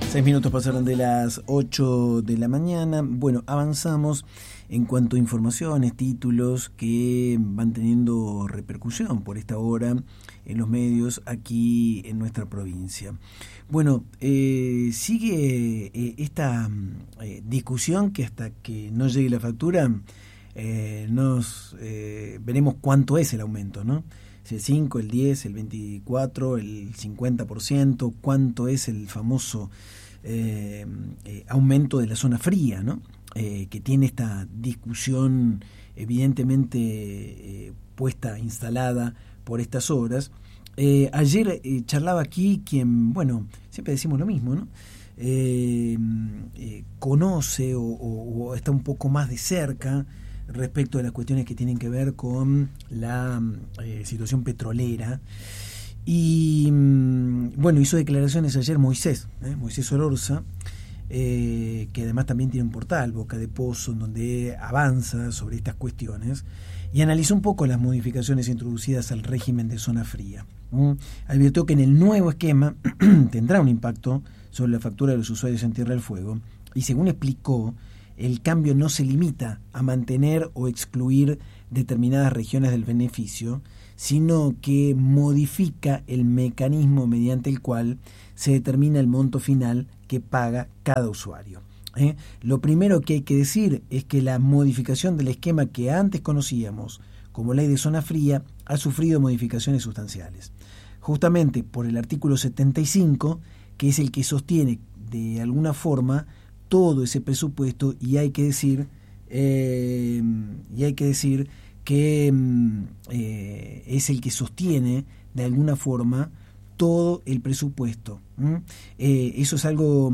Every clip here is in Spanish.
6 minutos pasaron de las 8 de la mañana. Bueno, avanzamos en cuanto a informaciones, títulos que van teniendo repercusión por esta hora en los medios aquí en nuestra provincia. Bueno, sigue esta discusión que hasta que no llegue la factura veremos cuánto es el aumento, ¿no? Si el 5, el 10, el 24, el 50%, cuánto es el famoso aumento de la zona fría, ¿no? Que tiene esta discusión evidentemente instalada por estas horas. Ayer charlaba aquí quien, bueno, siempre decimos lo mismo, ¿no? Conoce o está un poco más de cerca respecto de las cuestiones que tienen que ver con la situación petrolera. Y bueno, hizo declaraciones ayer Moisés Solorza, que además también tiene un portal, Boca de Pozo, en donde avanza sobre estas cuestiones y analizó un poco las modificaciones introducidas al régimen de zona fría. Advirtió que en el nuevo esquema tendrá un impacto sobre la factura de los usuarios en Tierra del Fuego y, según explicó, el cambio no se limita a mantener o excluir determinadas regiones del beneficio, sino que modifica el mecanismo mediante el cual se determina el monto final que paga cada usuario. Lo primero que hay que decir es que la modificación del esquema que antes conocíamos como ley de zona fría ha sufrido modificaciones sustanciales. Justamente por el artículo 75, que es el que sostiene de alguna forma todo ese presupuesto, y hay que decir que es el que sostiene de alguna forma todo el presupuesto. Eso es algo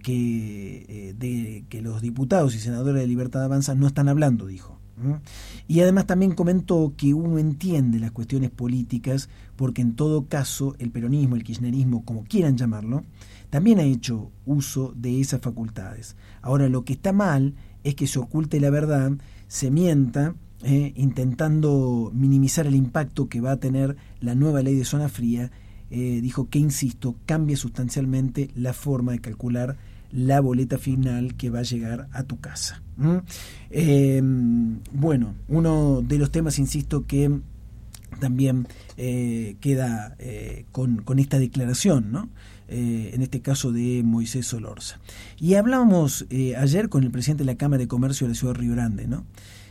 que los diputados y senadores de Libertad Avanza no están hablando, dijo. Y además también comentó que uno entiende las cuestiones políticas porque en todo caso el peronismo, el kirchnerismo, como quieran llamarlo, también ha hecho uso de esas facultades. Ahora, lo que está mal es que se oculte la verdad, se mienta, intentando minimizar el impacto que va a tener la nueva ley de zona fría. Dijo que, insisto, cambia sustancialmente la forma de calcular la boleta final que va a llegar a tu casa. Bueno, uno de los temas, insisto, que también queda con esta declaración, ¿no? En este caso de Moisés Solorza. Y hablábamos ayer con el presidente de la Cámara de Comercio de la Ciudad de Río Grande, ¿no?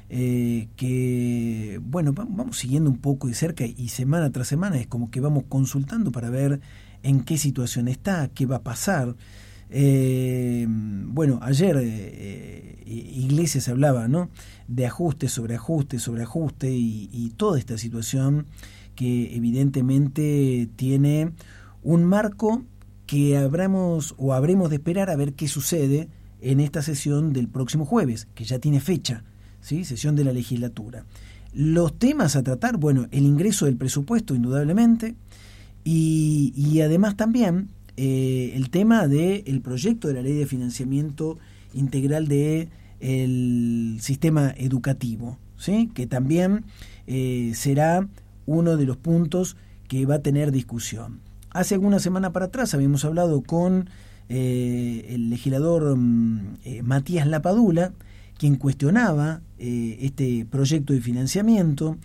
Que, bueno, vamos siguiendo un poco de cerca y semana tras semana es como que vamos consultando para ver en qué situación está, qué va a pasar. Bueno, ayer Iglesias hablaba, ¿no?, de ajuste sobre ajuste sobre ajuste y toda esta situación que evidentemente tiene un marco que habremos de esperar a ver qué sucede en esta sesión del próximo jueves, que ya tiene fecha, ¿sí? Sesión de la legislatura. Los temas a tratar, bueno, el ingreso del presupuesto indudablemente y además también el tema del proyecto de la ley de financiamiento integral del sistema educativo, ¿sí?, que también será uno de los puntos que va a tener discusión. Hace alguna semana para atrás habíamos hablado con el legislador Matías Lapadula, quien cuestionaba este proyecto de financiamiento.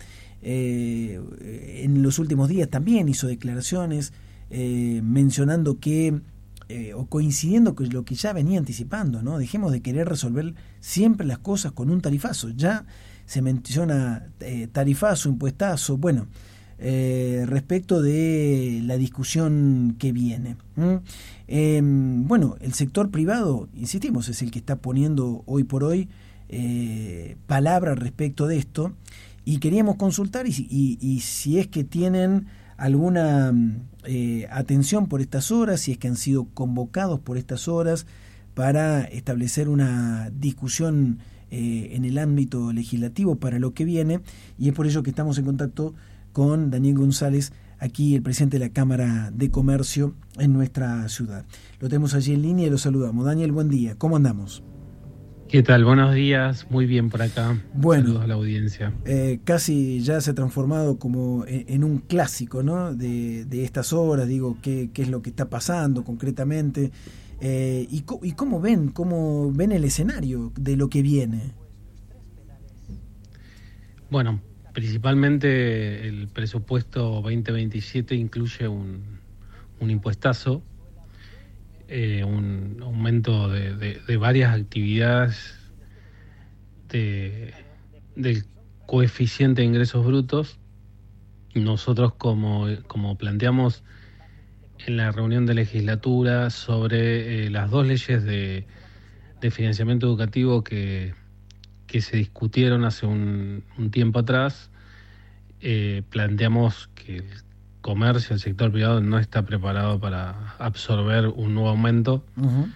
En los últimos días también hizo declaraciones mencionando que o coincidiendo con lo que ya venía anticipando, ¿no? Dejemos de querer resolver siempre las cosas con un tarifazo. Ya se menciona tarifazo, impuestazo, bueno, respecto de la discusión que viene. Bueno, el sector privado, insistimos, es el que está poniendo hoy por hoy palabra respecto de esto, y queríamos consultar y si es que tienen alguna atención por estas horas, si es que han sido convocados por estas horas para establecer una discusión en el ámbito legislativo para lo que viene, y es por ello que estamos en contacto con Daniel González, aquí el presidente de la Cámara de Comercio en nuestra ciudad. Lo tenemos allí en línea y lo saludamos. Daniel, buen día, ¿cómo andamos? ¿Qué tal? Buenos días, muy bien por acá. Bueno, saludos a la audiencia. Casi ya se ha transformado como en un clásico, ¿no? De estas horas, digo, qué es lo que está pasando concretamente, y cómo ven el escenario de lo que viene. Bueno, principalmente el presupuesto 2027 incluye un impuestazo, un aumento de varias actividades del coeficiente de ingresos brutos. Nosotros, como planteamos en la reunión de legislatura sobre las dos leyes de financiamiento educativo que se discutieron hace un tiempo atrás, planteamos que el comercio, el sector privado no está preparado para absorber un nuevo aumento. Uh-huh.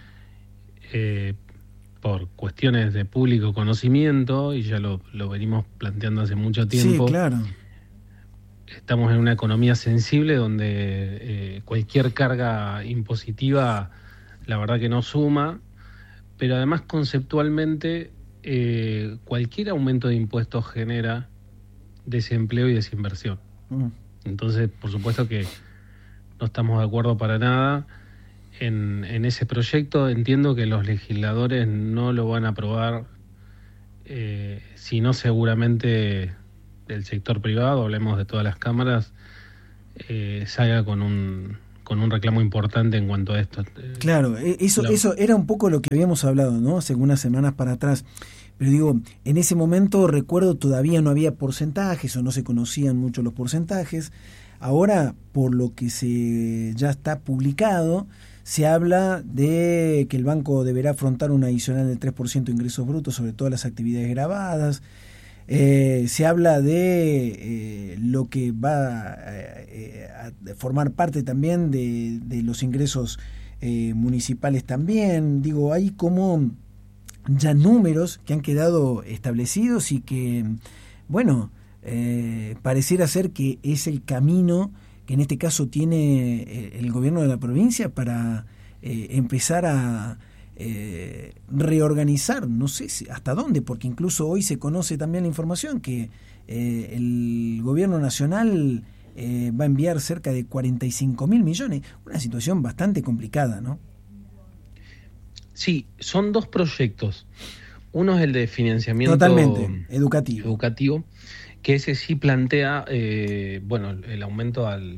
Por cuestiones de público conocimiento, y ya lo venimos planteando hace mucho tiempo. Sí, claro. Estamos en una economía sensible donde cualquier carga impositiva, la verdad que no suma, pero además conceptualmente cualquier aumento de impuestos genera desempleo y desinversión. Entonces, por supuesto que no estamos de acuerdo para nada en ese proyecto. Entiendo que los legisladores no lo van a aprobar, sino seguramente del sector privado, hablemos de todas las cámaras, salga con un reclamo importante en cuanto a esto. Claro, eso era un poco lo que habíamos hablado, ¿no? Hace unas semanas para atrás. Pero digo, en ese momento recuerdo todavía no había porcentajes o no se conocían mucho los porcentajes. Ahora, por lo que ya está publicado, se habla de que el banco deberá afrontar un adicional del 3% de ingresos brutos sobre todas las actividades grabadas. Se habla de lo que va a formar parte también de los ingresos municipales también. Digo, hay como ya números que han quedado establecidos y que, bueno, pareciera ser que es el camino que en este caso tiene el gobierno de la provincia para empezar a reorganizar, no sé hasta dónde, porque incluso hoy se conoce también la información que el gobierno nacional va a enviar cerca de 45.000 millones, una situación bastante complicada, ¿no? Sí, son dos proyectos. Uno es el de financiamiento totalmente educativo, que ese sí plantea el aumento al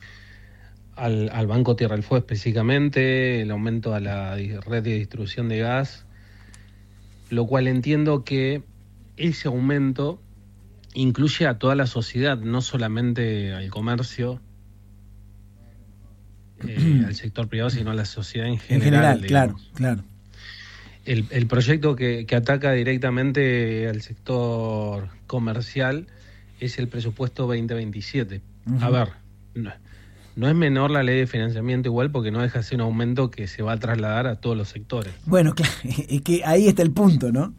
Banco Tierra del Fuego específicamente, el aumento a la red de distribución de gas, lo cual entiendo que ese aumento incluye a toda la sociedad, no solamente al comercio, al sector privado, sino a la sociedad en general. Claro. El proyecto que ataca directamente al sector comercial es el presupuesto 2027. Uh-huh. A ver, no es menor la ley de financiamiento igual, porque no deja de ser un aumento que se va a trasladar a todos los sectores. Bueno, claro, es que ahí está el punto, ¿no?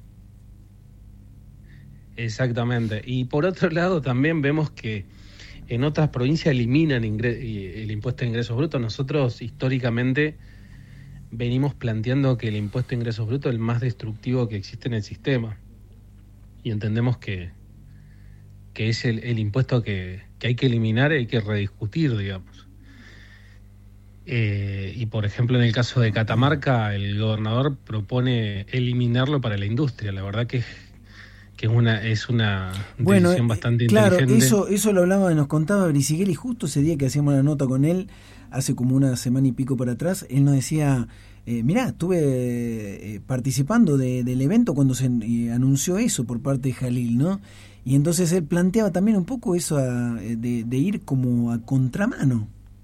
Exactamente. Y por otro lado también vemos que en otras provincias eliminan el impuesto de ingresos brutos. Nosotros históricamente venimos planteando que el impuesto de ingresos brutos es el más destructivo que existe en el sistema. Y entendemos que es el impuesto que hay que eliminar y hay que rediscutir, digamos. Y por ejemplo, en el caso de Catamarca, el gobernador propone eliminarlo para la industria. La verdad que es una decisión bastante inteligente. Claro, eso lo hablaba, nos contaba Brisighelli justo ese día que hacíamos la nota con él, hace como una semana y pico para atrás. Él nos decía, mirá, estuve participando del evento cuando se anunció eso por parte de Jalil, ¿no? Y entonces él planteaba también un poco eso de ir como a contramano.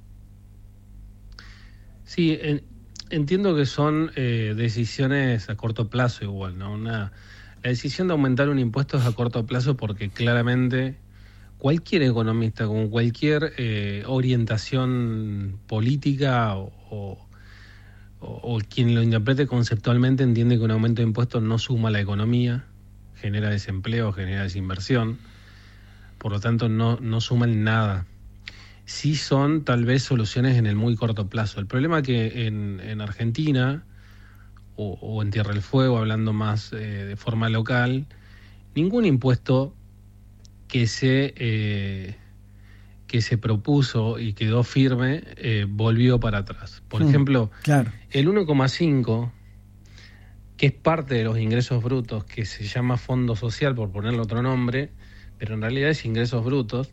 Sí, entiendo que son decisiones a corto plazo igual, ¿no? La decisión de aumentar un impuesto es a corto plazo porque claramente cualquier economista con cualquier orientación política o quien lo interprete conceptualmente entiende que un aumento de impuestos no suma a la economía, genera desempleo, genera desinversión, por lo tanto no suman nada. Sí son tal vez soluciones en el muy corto plazo. El problema es que en Argentina o en Tierra del Fuego, hablando más de forma local, ningún impuesto que se propuso y quedó firme volvió para atrás. Por ejemplo, claro. el 1,5, que es parte de los ingresos brutos, que se llama Fondo Social, por ponerle otro nombre, pero en realidad es ingresos brutos,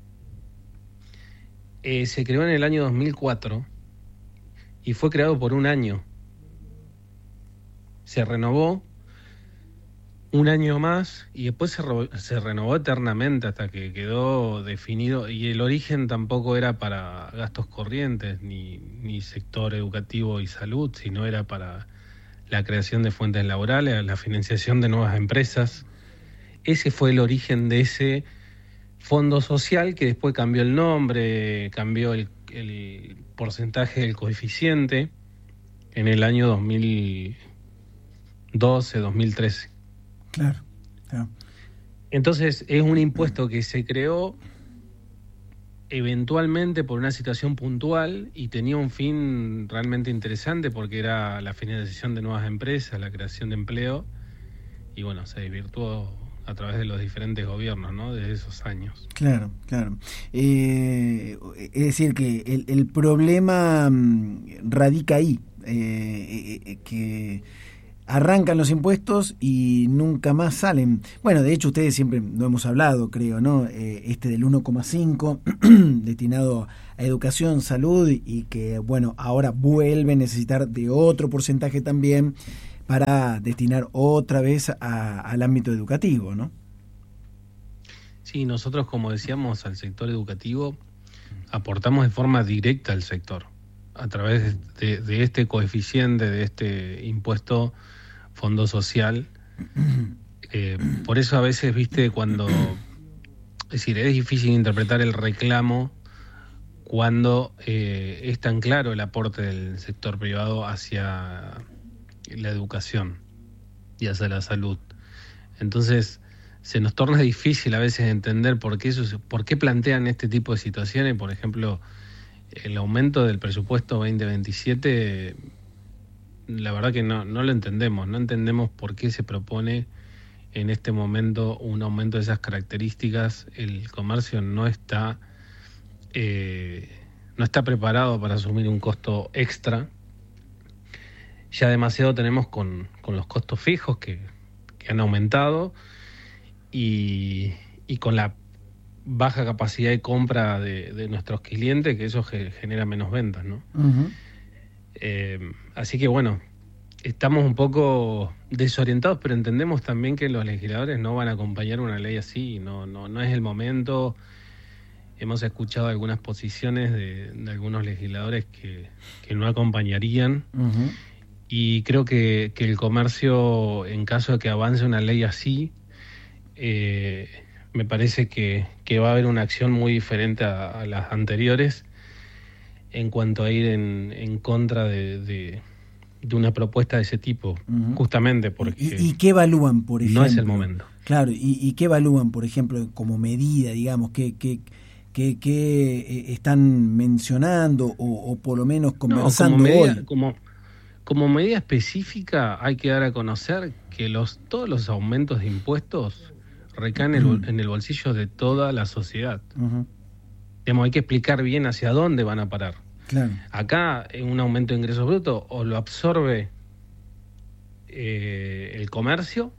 se creó en el año 2004 y fue creado por un año. Se renovó un año más y después se renovó eternamente hasta que quedó definido, y el origen tampoco era para gastos corrientes ni sector educativo y salud, sino era para la creación de fuentes laborales, la financiación de nuevas empresas. Ese fue el origen de ese fondo social, que después cambió el nombre, cambió el porcentaje del coeficiente en el año 2012, 2013. Claro, claro. Entonces es un impuesto que se creó eventualmente por una situación puntual y tenía un fin realmente interesante, porque era la financiación de nuevas empresas, la creación de empleo, y bueno, se desvirtuó a través de los diferentes gobiernos, ¿no?, desde esos años. Claro, claro. Es decir, que el problema radica ahí, que arrancan los impuestos y nunca más salen. Bueno, de hecho ustedes siempre lo hemos hablado, creo, ¿no? Del 1,5 destinado a educación, salud, y que, bueno, ahora vuelve a necesitar de otro porcentaje también para destinar otra vez al ámbito educativo, ¿no? Sí, nosotros, como decíamos, al sector educativo aportamos de forma directa al sector a través de este coeficiente, de este impuesto Fondo Social. Por eso a veces, viste, es decir, es difícil interpretar el reclamo cuando es tan claro el aporte del sector privado hacia la educación y hacia la salud. Entonces se nos torna difícil a veces entender por qué plantean este tipo de situaciones. Por ejemplo, el aumento del presupuesto 2027, la verdad que no lo entendemos. No entendemos por qué se propone en este momento un aumento de esas características. El comercio no está preparado para asumir un costo extra. Ya demasiado tenemos con los costos fijos que han aumentado, y con la baja capacidad de compra de nuestros clientes, que eso genera menos ventas, ¿no? Uh-huh. Así que bueno, estamos un poco desorientados, pero entendemos también que los legisladores no van a acompañar una ley así. No es el momento. Hemos escuchado algunas posiciones de algunos legisladores que no acompañarían. Uh-huh. Y creo que el comercio, en caso de que avance una ley así, me parece que va a haber una acción muy diferente a las anteriores en cuanto a ir en contra de una propuesta de ese tipo. Uh-huh. Justamente porque ¿Y qué evalúan, por ejemplo? No es el momento. Claro, ¿y qué evalúan, por ejemplo, como medida, digamos, que están mencionando o por lo menos conversando hoy? Como medida específica, hay que dar a conocer que todos los aumentos de impuestos recaen en el bolsillo de toda la sociedad. Uh-huh. Digamos, hay que explicar bien hacia dónde van a parar. Claro. Acá, un aumento de ingresos brutos o lo absorbe el comercio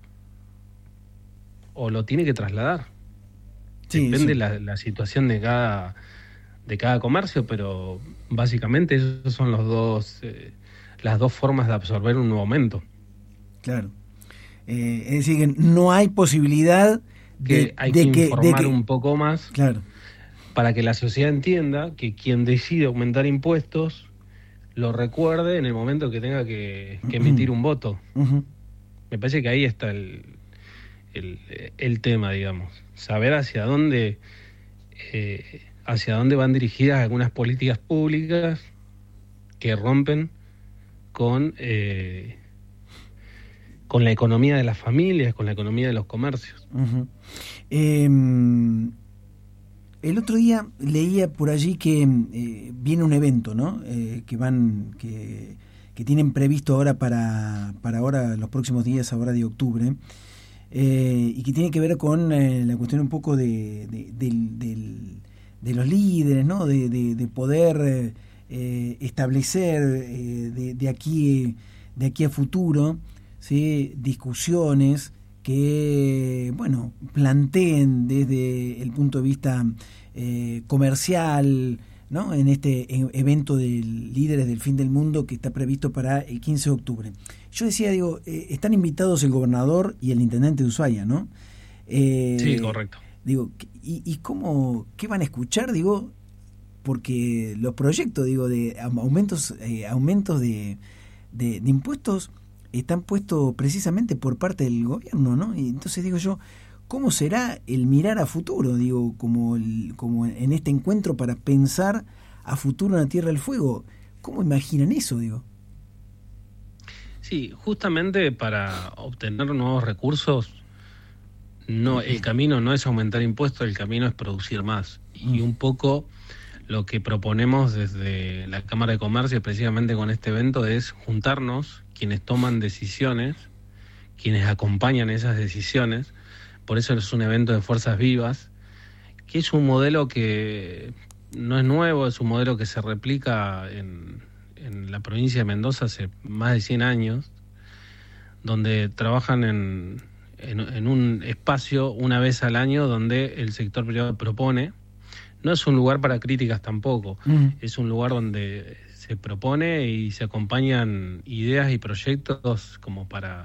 o lo tiene que trasladar. Sí, depende la situación de cada comercio, pero básicamente esos son las dos formas de absorber un nuevo aumento. Claro. Es decir, que no hay posibilidad de informar un poco más. Claro. Para que la sociedad entienda que quien decide aumentar impuestos lo recuerde en el momento que tenga que emitir un voto. Uh-huh. Me parece que ahí está el tema, digamos. Saber hacia dónde van dirigidas algunas políticas públicas que rompen con la economía de las familias, con la economía de los comercios. Uh-huh. El otro día leía por allí que viene un evento, ¿no? Que que tienen previsto ahora para ahora, los próximos días, ahora de octubre, y que tiene que ver con la cuestión un poco de los líderes, ¿no? De poder establecer de aquí a futuro, ¿sí? Discusiones que, bueno, planteen desde el punto de vista comercial, ¿no? En este evento de líderes del fin del mundo que está previsto para el 15 de octubre. Yo decía, digo, están invitados el gobernador y el intendente de Ushuaia, ¿no? Sí, correcto. Digo, ¿y cómo, qué van a escuchar? Digo, porque los proyectos, digo, de aumentos de impuestos están puestos precisamente por parte del gobierno, ¿no? Y entonces digo yo, ¿cómo será el mirar a futuro? Digo, como en este encuentro para pensar a futuro en la Tierra del Fuego. ¿Cómo imaginan eso, digo? Sí, justamente para obtener nuevos recursos, el camino no es aumentar impuestos, el camino es producir más. Y un poco lo que proponemos desde la Cámara de Comercio, precisamente con este evento, es juntarnos quienes toman decisiones, quienes acompañan esas decisiones. Por eso es un evento de fuerzas vivas, que es un modelo que no es nuevo, es un modelo que se replica en la provincia de Mendoza hace más de 100 años, donde trabajan en un espacio una vez al año donde el sector privado propone. No es un lugar para críticas tampoco, es un lugar donde se propone y se acompañan ideas y proyectos como para